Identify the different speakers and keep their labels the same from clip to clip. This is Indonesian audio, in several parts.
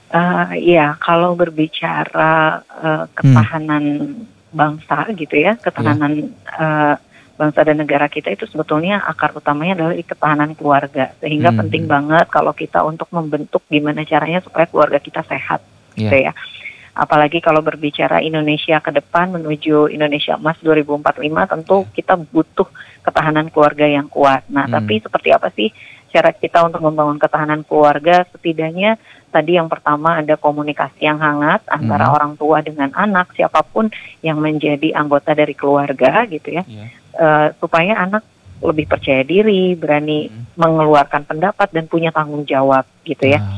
Speaker 1: Iya, kalau berbicara ketahanan bangsa gitu ya, ketahanan bangsa dan negara kita itu sebetulnya akar utamanya adalah di ketahanan keluarga. Sehingga penting banget kalau kita untuk membentuk gimana caranya supaya keluarga kita sehat gitu ya. Apalagi kalau berbicara Indonesia ke depan menuju Indonesia Emas 2045, tentu kita butuh ketahanan keluarga yang kuat. Nah, tapi seperti apa sih cara kita untuk membangun ketahanan keluarga? Setidaknya tadi yang pertama ada komunikasi yang hangat antara orang tua dengan anak, siapapun yang menjadi anggota dari keluarga gitu ya, supaya anak lebih percaya diri, berani mengeluarkan pendapat dan punya tanggung jawab gitu ya.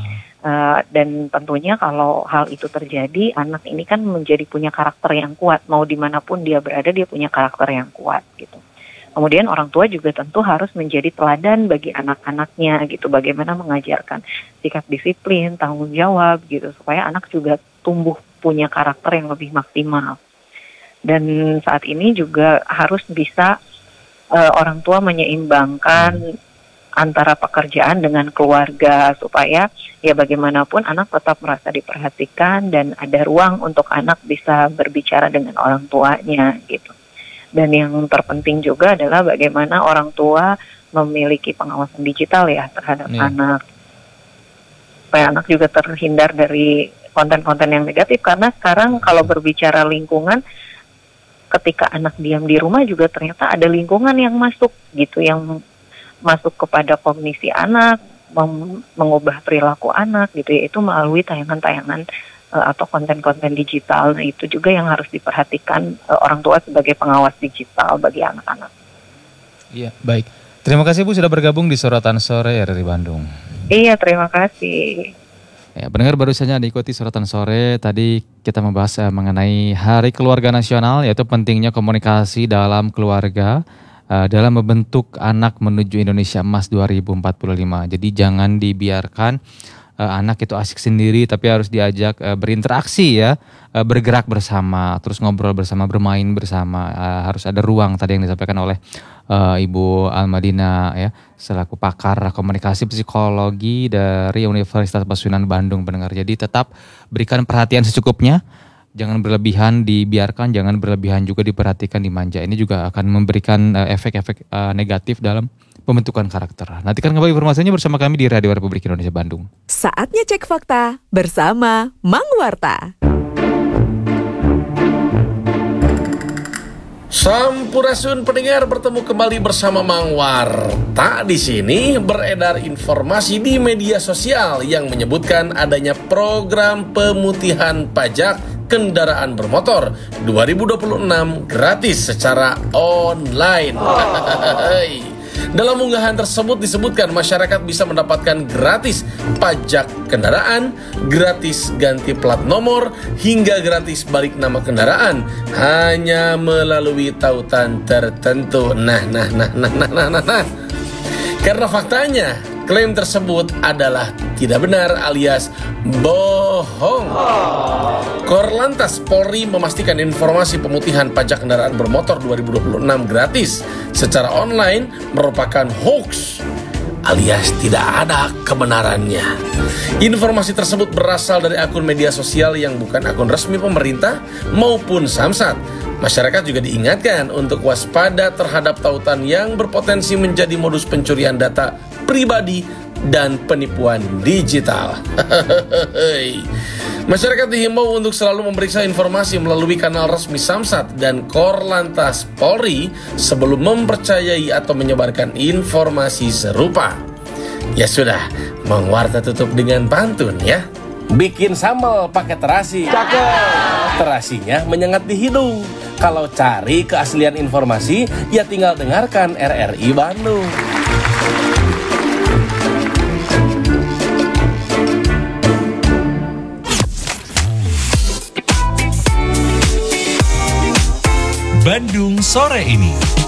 Speaker 1: Dan tentunya kalau hal itu terjadi, anak ini kan menjadi punya karakter yang kuat, mau dimanapun dia berada dia punya karakter yang kuat gitu. Kemudian orang tua juga tentu harus menjadi teladan bagi anak-anaknya gitu, bagaimana mengajarkan sikap disiplin, tanggung jawab gitu, supaya anak juga tumbuh punya karakter yang lebih maksimal. Dan saat ini juga harus bisa orang tua menyeimbangkan antara pekerjaan dengan keluarga, supaya ya bagaimanapun anak tetap merasa diperhatikan dan ada ruang untuk anak bisa berbicara dengan orang tuanya gitu. Dan yang terpenting juga adalah bagaimana orang tua memiliki pengawasan digital ya terhadap anak, supaya anak juga terhindar dari konten-konten yang negatif. Karena sekarang kalau berbicara lingkungan, ketika anak diam di rumah juga ternyata ada lingkungan yang masuk gitu, yang masuk kepada kognisi anak, mengubah perilaku anak gitu ya, itu melalui tayangan-tayangan atau konten-konten digital. Nah, itu juga yang harus diperhatikan orang tua sebagai pengawas digital bagi anak-anak.
Speaker 2: Iya, baik. Terima kasih Bu sudah bergabung di Sorotan Sore RRI Bandung.
Speaker 1: Iya, terima kasih.
Speaker 2: Ya, pendengar baru saja diikuti Sorotan Sore. Tadi kita membahas mengenai Hari Keluarga Nasional, yaitu pentingnya komunikasi dalam keluarga dalam membentuk anak menuju Indonesia Emas 2045. Jadi jangan dibiarkan anak itu asik sendiri, tapi harus diajak berinteraksi ya, bergerak bersama, terus ngobrol bersama, bermain bersama. Harus ada ruang tadi yang disampaikan oleh Ibu Almadina ya, selaku pakar komunikasi psikologi dari Universitas Pasundan Bandung, pendengar. Jadi tetap berikan perhatian secukupnya. Jangan berlebihan dibiarkan, jangan berlebihan juga diperhatikan, dimanja. Ini juga akan memberikan efek-efek negatif dalam pembentukan karakter. Nantikan kembali informasinya bersama kami di Radio Republik Indonesia Bandung.
Speaker 3: Saatnya cek fakta bersama Mang Warta.
Speaker 4: Sampurasun pendengar, bertemu kembali bersama Mang Warta. Di sini beredar informasi di media sosial yang menyebutkan adanya program pemutihan pajak kendaraan bermotor 2026 gratis secara online. Dalam unggahan tersebut disebutkan masyarakat bisa mendapatkan gratis pajak kendaraan, gratis ganti plat nomor, hingga gratis balik nama kendaraan hanya melalui tautan tertentu. Nah. Karena faktanya klaim tersebut adalah tidak benar alias bohong. Korlantas Polri memastikan informasi pemutihan pajak kendaraan bermotor 2026 gratis secara online merupakan hoax alias tidak ada kebenarannya. Informasi tersebut berasal dari akun media sosial yang bukan akun resmi pemerintah maupun Samsat. Masyarakat juga diingatkan untuk waspada terhadap tautan yang berpotensi menjadi modus pencurian data pribadi dan penipuan digital. Masyarakat dihimbau untuk selalu memeriksa informasi melalui kanal resmi Samsat dan Korlantas Polri sebelum mempercayai atau menyebarkan informasi serupa. Ya sudah, Mang Warta tutup dengan pantun ya. Bikin sambal pakai terasi. Cakep. Terasinya menyengat di hidung. Kalau cari keaslian informasi, ya tinggal dengarkan RRI Bandung.
Speaker 5: Bandung sore ini.